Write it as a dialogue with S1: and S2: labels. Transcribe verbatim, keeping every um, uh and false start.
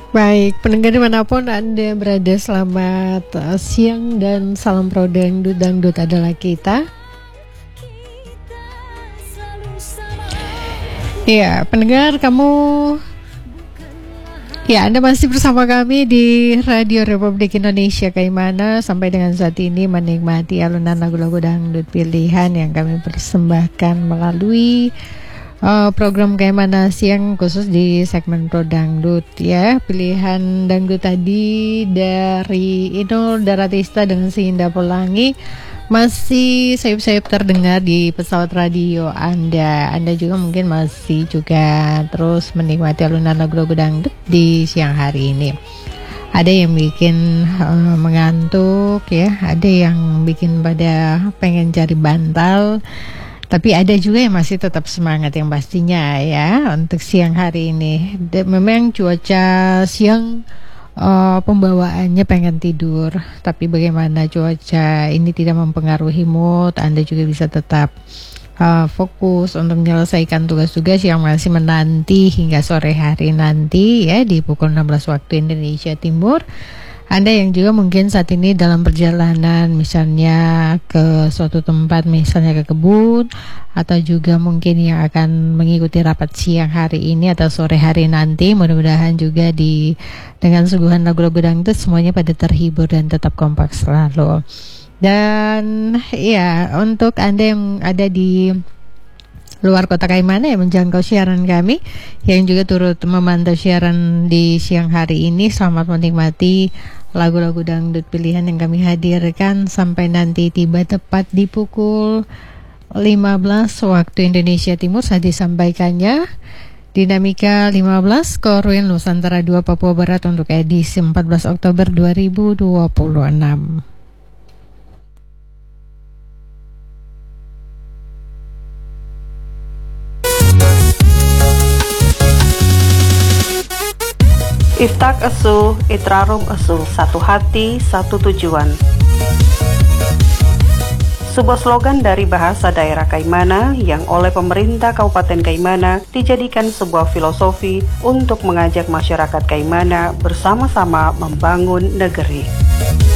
S1: Baik, pendengar dimanapun Anda berada, selamat uh, siang dan salam pro dangdut, dangdut adalah kita. Ya, pendengar kamu, ya Anda masih bersama kami di Radio Republik Indonesia Kaimana sampai dengan saat ini menikmati alunan lagu-lagu dangdut pilihan yang kami persembahkan melalui Uh, program Kaimana Siang khusus di segmen Pro Dangdut ya. Pilihan dangdut tadi dari Inul Daratista dengan Si Indah Pelangi masih sayup-sayup terdengar di pesawat radio Anda. Anda juga mungkin masih juga terus menikmati alunan lagu-lagu dangdut di siang hari ini. Ada yang bikin uh, mengantuk ya, ada yang bikin pada pengen cari bantal. Tapi ada juga yang masih tetap semangat yang pastinya ya untuk siang hari ini. De- memang cuaca siang uh, pembawaannya pengen tidur, tapi bagaimana cuaca ini tidak mempengaruhi mood. Anda juga bisa tetap uh, fokus untuk menyelesaikan tugas-tugas yang masih menanti hingga sore hari nanti ya di pukul enam belas waktu Indonesia Timur. Anda yang juga mungkin saat ini dalam perjalanan misalnya ke suatu tempat, misalnya ke kebun, atau juga mungkin yang akan mengikuti rapat siang hari ini atau sore hari nanti, mudah-mudahan juga di dengan suguhan lagu-lagu dangdut semuanya pada terhibur dan tetap kompak selalu. Dan ya, untuk Anda yang ada di luar kota Kaimana yang menjangkau siaran kami, yang juga turut memantau siaran di siang hari ini, selamat menikmati lagu-lagu dangdut pilihan yang kami hadirkan sampai nanti tiba tepat di pukul lima belas waktu Indonesia Timur. Saat disampaikannya Dinamika lima belas Korwil Nusantara dua Papua Barat untuk edisi empat belas Oktober dua ribu dua puluh enam.
S2: Iftak Esu, Itrarum Esu, satu hati, satu tujuan. Sebuah slogan dari bahasa daerah Kaimana yang oleh pemerintah Kabupaten Kaimana dijadikan sebuah filosofi untuk mengajak masyarakat Kaimana bersama-sama membangun negeri.